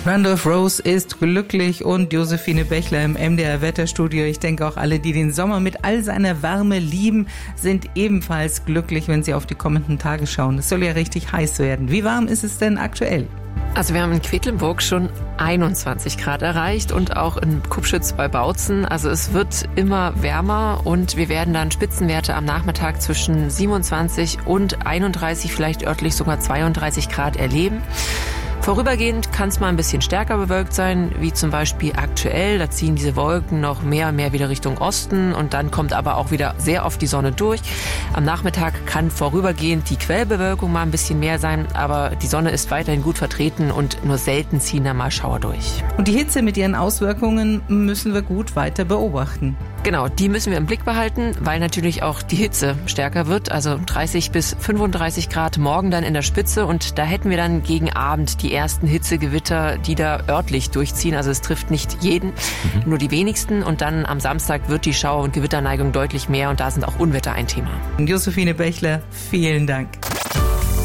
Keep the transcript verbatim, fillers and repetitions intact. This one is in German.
Randolph Rose ist glücklich und Josephine Bechler im M D R-Wetterstudio. Ich denke auch alle, die den Sommer mit all seiner Wärme lieben, sind ebenfalls glücklich, wenn sie auf die kommenden Tage schauen. Es soll ja richtig heiß werden. Wie warm ist es denn aktuell? Also wir haben in Quedlinburg schon einundzwanzig Grad erreicht und auch in Kupschütz bei Bautzen. Also es wird immer wärmer und wir werden dann Spitzenwerte am Nachmittag zwischen siebenundzwanzig und einunddreißig, vielleicht örtlich sogar zweiunddreißig Grad erleben. Vorübergehend kann es mal ein bisschen stärker bewölkt sein, wie zum Beispiel aktuell. Da ziehen diese Wolken noch mehr und mehr wieder Richtung Osten und dann kommt aber auch wieder sehr oft die Sonne durch. Am Nachmittag kann vorübergehend die Quellbewölkung mal ein bisschen mehr sein, aber die Sonne ist weiterhin gut vertreten und nur selten ziehen da mal Schauer durch. Und die Hitze mit ihren Auswirkungen müssen wir gut weiter beobachten. Genau, die müssen wir im Blick behalten, weil natürlich auch die Hitze stärker wird. Also dreißig bis fünfunddreißig Grad morgen dann in der Spitze und da hätten wir dann gegen Abend die ersten Hitzegewitter, die da örtlich durchziehen. Also es trifft nicht jeden, mhm. nur die wenigsten. Und dann am Samstag wird die Schauer- und Gewitterneigung deutlich mehr und da sind auch Unwetter ein Thema. Josephine Bechler, vielen Dank.